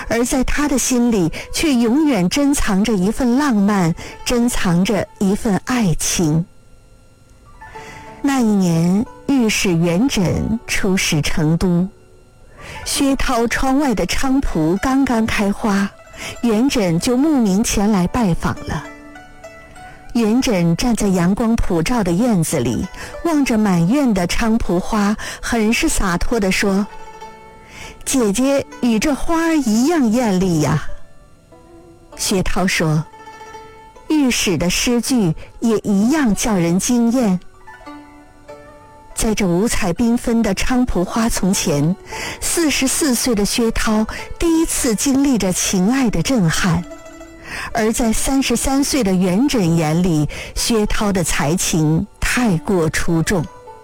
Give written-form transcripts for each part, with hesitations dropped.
而在他的心里却永远珍藏着一份浪漫，珍藏着一份爱情。那一年，御史元稹出使成都，薛涛窗外的菖蒲刚刚开花，元稹就慕名前来拜访了。元稹站在阳光普照的院子里，望着满院的菖蒲花，很是洒脱地说：“姐姐与这花儿一样艳丽呀。”薛涛说：“御史的诗句也一样叫人惊艳。”在这五彩缤纷的菖蒲花丛前，44岁的薛涛第一次经历着情爱的震撼。而在33岁的元稹眼里，薛涛的才情太过出众。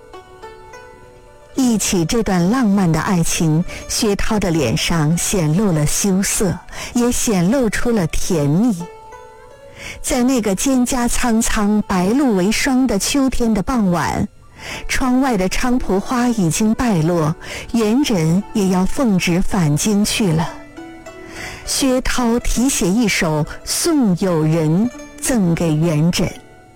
忆起这段浪漫的爱情，薛涛的脸上显露了羞涩，也显露出了甜蜜。在那个蒹葭苍苍、白露为霜的秋天的傍晚，窗外的菖蒲花已经败落，元稹也要奉旨返京去了。薛涛题写一首《送友人》赠给元稹：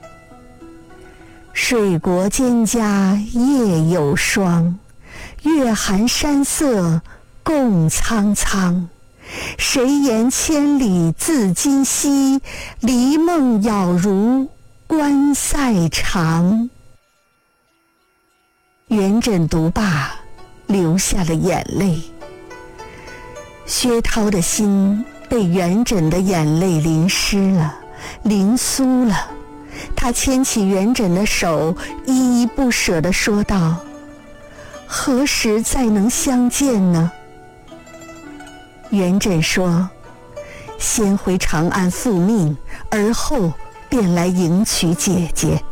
水国蒹葭夜有霜，月寒山色共苍苍。谁言千里自今夕，离梦杳如关塞长。元稹读罢，流下了眼泪。薛涛的心被元稹的眼泪淋湿了，淋酥了。他牵起元稹的手，依依不舍地说道：“何时再能相见呢？”元稹说：“先回长安复命，而后便来迎娶姐姐。”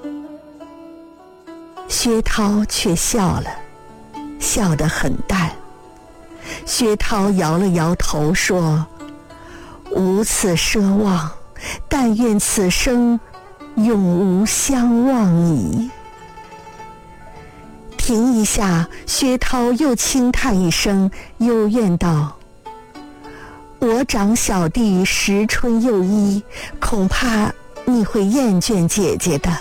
薛涛却笑了，笑得很淡。薛涛摇了摇头说：“无此奢望，但愿此生永无相忘矣。”停一下，薛涛又轻叹一声，幽怨道：“我长小弟时春又一，恐怕你会厌倦姐姐的。”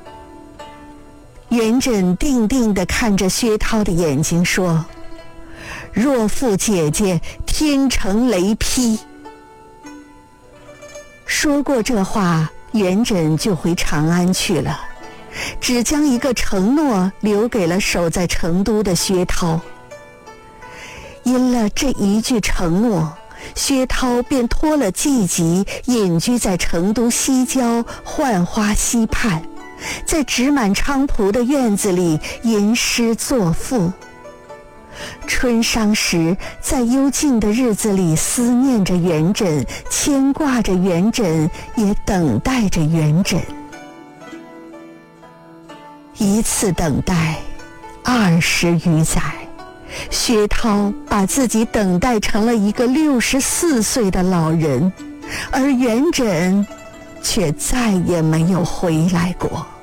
元稹定定地看着薛涛的眼睛说：“若负姐姐，天成雷劈。”说过这话，元稹就回长安去了，只将一个承诺留给了守在成都的薛涛。因了这一句承诺，薛涛便脱了妓籍，隐居在成都西郊浣花溪畔，在植满菖蒲的院子里吟诗作赋。春伤时，在幽静的日子里思念着元稹，牵挂着元稹，也等待着元稹。一次等待20余载，薛涛把自己等待成了一个64岁的老人，而元稹却再也没有回来过。